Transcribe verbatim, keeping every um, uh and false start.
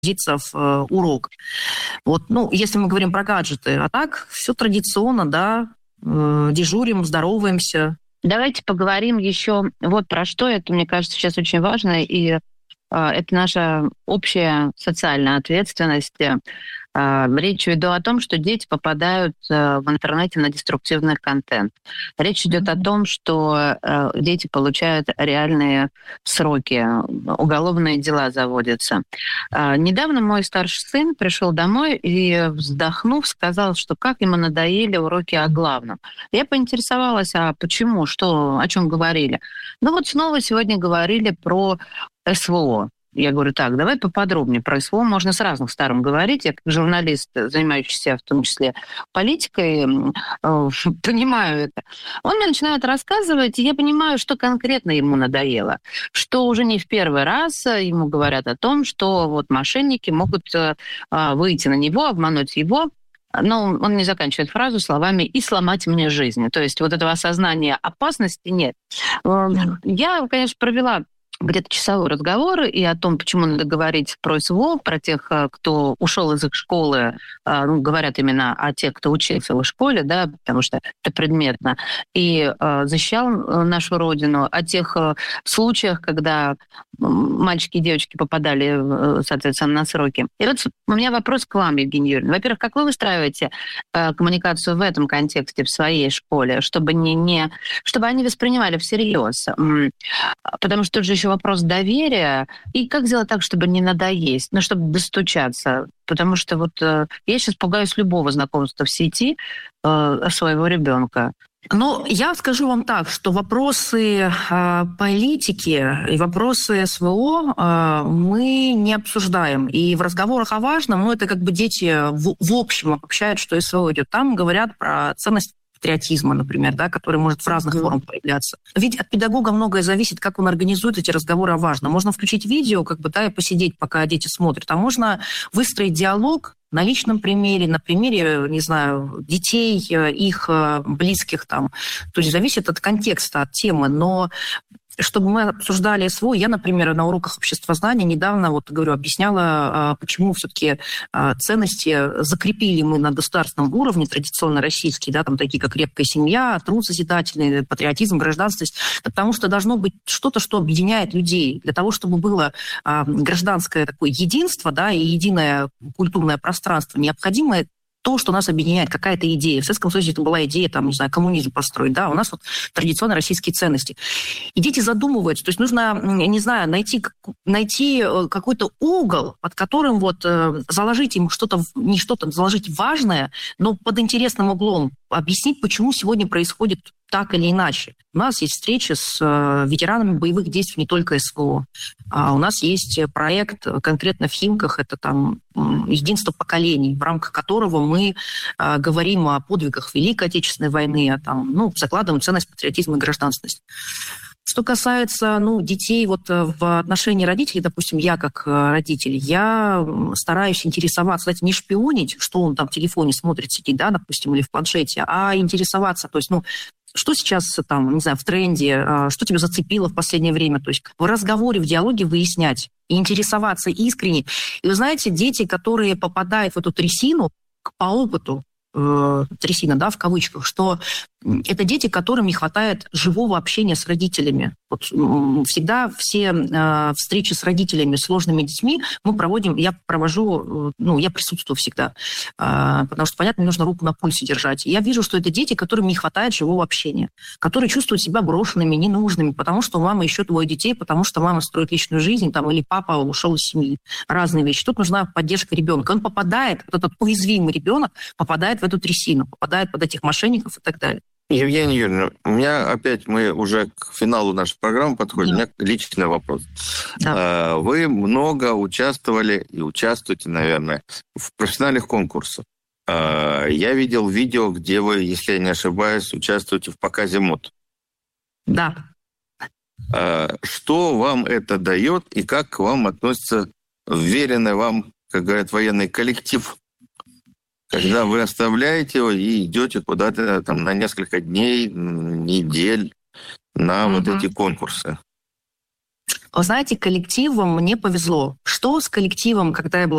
в э, урок. Вот, ну, если мы говорим про гаджеты, а так все традиционно, да, э, дежурим, здороваемся. Давайте поговорим еще вот про что. Это, мне кажется, сейчас очень важно, и э, это наша общая социальная ответственность. Речь идет о том, что дети попадают в интернете на деструктивный контент. Речь идет о том, что дети получают реальные сроки, уголовные дела заводятся. Недавно мой старший сын пришел домой и, вздохнув, сказал, что как ему надоели уроки о главном. Я поинтересовалась, а почему, что, о чем говорили. Ну вот снова сегодня говорили про СВО. Я говорю, так, давай поподробнее. Про СВО можно с разных сторон говорить. Я как журналист, занимающийся в том числе политикой, понимаю это. Он мне начинает рассказывать, и я понимаю, что конкретно ему надоело. Что уже не в первый раз ему говорят о том, что вот мошенники могут выйти на него, обмануть его. Но он не заканчивает фразу словами «и сломать мне жизнь». То есть вот этого осознания опасности нет. Я, конечно, провела где-то часовой разговор и о том, почему надо говорить про СВО, про тех, кто ушел из их школы, ну, говорят именно о тех, кто учился в их школе, да, потому что это предметно, и защищал нашу Родину, о тех случаях, когда мальчики и девочки попадали, соответственно, на сроки. И вот у меня вопрос к вам, Евгения Юрьевна. Во-первых, как вы выстраиваете коммуникацию в этом контексте в своей школе, чтобы, не, не, чтобы они воспринимали всерьез? Потому что тут же еще вопрос доверия. И как сделать так, чтобы не надоесть, ну, чтобы достучаться? Потому что вот э, я сейчас пугаюсь любого знакомства в сети э, своего ребенка. Ну, я скажу вам так, что вопросы э, политики и вопросы СВО э, мы не обсуждаем. И в разговорах о важном, ну, это как бы дети в, в общем обобщают, что СВО идет. Там говорят про ценность патриотизма, например, да, который может в разных mm-hmm. формах проявляться. Ведь от педагога многое зависит, как он организует эти разговоры о важном. Можно включить видео, как бы, да, и посидеть, пока дети смотрят. А можно выстроить диалог на личном примере, на примере, не знаю, детей, их близких там. То есть зависит от контекста, от темы. Но чтобы мы обсуждали СВО, я, например, на уроках обществознания недавно, вот, говорю, объясняла, почему все-таки ценности закрепили мы на государственном уровне, традиционно российские, да, там такие, как крепкая семья, труд созидательный, патриотизм, гражданственность, потому что должно быть что-то, что объединяет людей. Для того, чтобы было гражданское такое единство, да, и единое культурное пространство, необходимо то, что нас объединяет, какая-то идея. В Советском Союзе это была идея, там, не знаю, коммунизм построить, да, у нас вот традиционно российские ценности. И дети задумываются, то есть нужно, не знаю, найти, найти какой-то угол, под которым вот заложить им что-то, не что-то, заложить важное, но под интересным углом, объяснить, почему сегодня происходит так или иначе. У нас есть встречи с э, ветеранами боевых действий не только СВО. А у нас есть проект конкретно в Химках, это там единство поколений, в рамках которого мы э, говорим о подвигах Великой Отечественной войны, а там, ну, закладываем ценность патриотизма и гражданственности. Что касается, ну, детей вот в отношении родителей, допустим, я как родитель, я стараюсь интересоваться, кстати, не шпионить, что он там в телефоне смотрит, сидит, да, допустим, или в планшете, а интересоваться, то есть, ну, что сейчас там, не знаю, в тренде, что тебя зацепило в последнее время, то есть в разговоре, в диалоге выяснять и интересоваться искренне. И вы знаете, дети, которые попадают в эту трясину, по опыту, э, трясина, да, в кавычках, что это дети, которым не хватает живого общения с родителями. Вот всегда все э, встречи с родителями, сложными детьми мы проводим, я провожу, ну, я присутствую всегда, э, потому что, понятно, нужно руку на пульсе держать. И я вижу, что это дети, которым не хватает живого общения, которые чувствуют себя брошенными, ненужными, потому что у мамы еще двое детей, потому что мама строит личную жизнь, там, или папа ушел из семьи. Разные вещи. Тут нужна поддержка ребенка. Он попадает, вот этот уязвимый ребенок попадает в эту трясину, попадает под этих мошенников и так далее. Евгения Юрьевна, у меня опять, мы уже к финалу нашей программы подходим, да. У меня личный вопрос. Да. Вы много участвовали и участвуете, наверное, в профессиональных конкурсах. Я видел видео, где вы, если я не ошибаюсь, участвуете в показе мод. Да. Что вам это дает и как к вам относится вверенный вам, как говорят, военный коллектив, когда вы оставляете его и идете куда-то там на несколько дней, недель на угу. вот эти конкурсы? Вы знаете, коллективом мне повезло. Что с коллективом, когда я была